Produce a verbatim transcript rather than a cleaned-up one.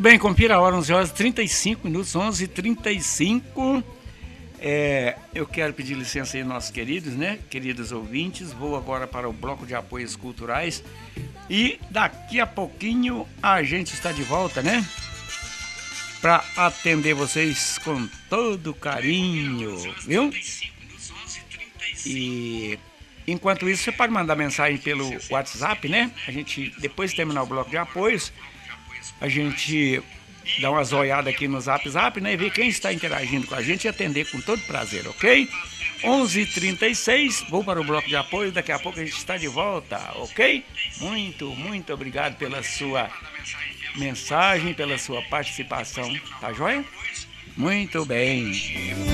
Muito bem, confira a hora, onze horas e trinta e cinco minutos, onze e trinta e cinco. É, eu quero pedir licença aí, nossos queridos, né? Queridos ouvintes, vou agora para o bloco de apoios culturais e daqui a pouquinho a gente está de volta, né? Para atender vocês com todo carinho, viu? E enquanto isso, você pode mandar mensagem pelo WhatsApp, né? A gente, depois de terminar o bloco de apoios, a gente dá uma zoiada aqui no Zap Zap, né? E ver quem está interagindo com a gente e atender com todo prazer, ok? onze e trinta e seis, vou para o bloco de apoio, daqui a pouco a gente está de volta, ok? Muito, muito obrigado pela sua mensagem, pela sua participação, tá joia? Muito bem.